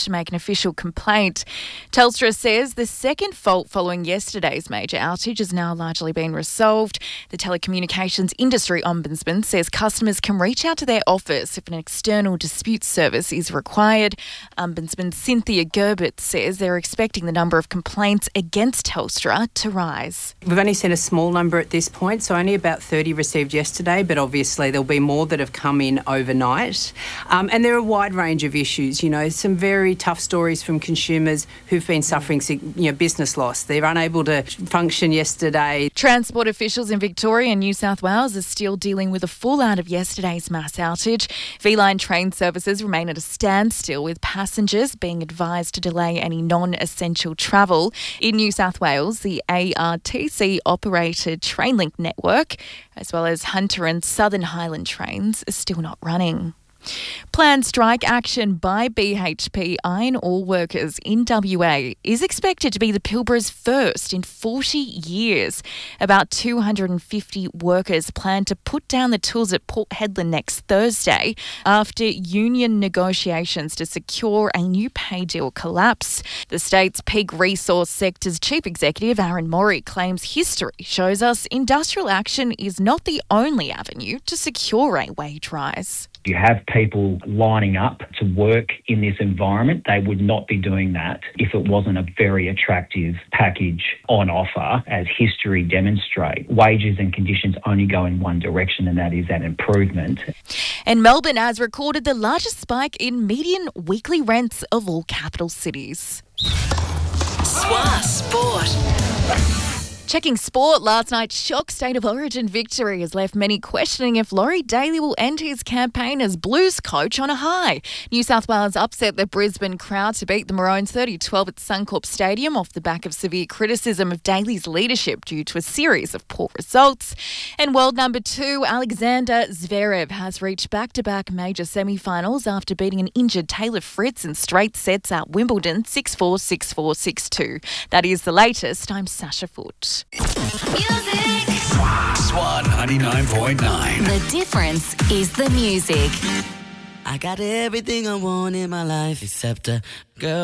to make an official complaint. Telstra says the second fault following yesterday's major outage has now largely been resolved. The telecommunications industry ombudsman says customers can reach out to their office if an external dispute service is required. Ombudsman Cynthia Gerbert says they're expecting the number of complaints against Telstra to rise. We've only seen a small number at this point, so only about 30 received yesterday, but obviously there'll be more that have come in overnight. And there are a wide range of issues, some very tough stories from consumers who've been suffering business loss. They're unable to function yesterday. Transport officials in Victoria and New South Wales are still dealing with the fallout of yesterday's mass outage. V-Line train services remain at a standstill, with passengers being advised to delay any non-essential travel. In New South Wales, the ARTC-operated Trainlink network, as well as Hunter and Southern Highland trains, are still not running. Planned strike action by BHP iron ore workers in WA is expected to be the Pilbara's first in 40 years. About 250 workers plan to put down the tools at Port Hedland next Thursday after union negotiations to secure a new pay deal collapse. The state's peak resource sector's chief executive, Aaron Maury, claims history shows us industrial action is not the only avenue to secure a wage rise. You have people lining up to work in this environment. They would not be doing that if it wasn't a very attractive package on offer, as history demonstrates. Wages and conditions only go in one direction, and that is an improvement. And Melbourne has recorded the largest spike in median weekly rents of all capital cities. SWA Sport. Checking sport, last night's shock State of Origin victory has left many questioning if Laurie Daley will end his campaign as Blues coach on a high. New South Wales upset the Brisbane crowd to beat the Maroons 30-12 at Suncorp Stadium off the back of severe criticism of Daley's leadership due to a series of poor results. And world number 2, Alexander Zverev, has reached back-to-back major semi-finals after beating an injured Taylor Fritz in straight sets at Wimbledon 6-4, 6-4, 6-2. That is the latest. I'm Sasha Foote. Music. SWA 99.9. The difference is the music. I got everything I want in my life except a girl.